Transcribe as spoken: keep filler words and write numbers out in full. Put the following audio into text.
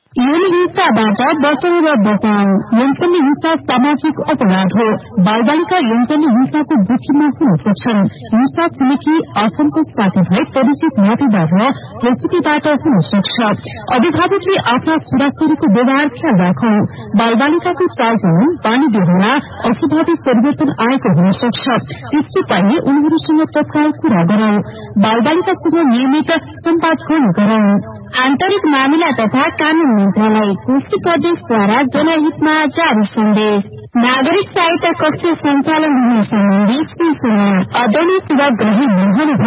यौन हिंसाबाट बचाउ र बचाउ। यौनजन्य हिंसा सामाजिक अपराध हो। बालबालिका यौनजन्य हिंसाको जोखिममा हुन सक्छन्। हिंसा छिमेकी आफन्तको साथी भए परिचित नातेदार र रेसिपीबाट हुन सक्छ। अभिभावकले आफ्ना छोराछोरीको व्यवहार ख्याल राखौं। बालबालिकाको चालचलन बानी व्यवहारमा अस्वाभाविक परिवर्तन आएको हुन सक्छ। त्यस्तो पाइने उनीहरूसँग तत्काल कुरा गरौं। बालबालिकासँग नियमित सम्वाद गर्न गरौं। आन्तरिक मामिला तथा कानून मन्त्रालय कोशी प्रदेशद्वारा जनहितमा जारी सन्देश। नागरिक सहायता कक्ष सञ्चालन हुने सम्बन्धी सूचना आदरणीय सेवाग्राही महानुभाव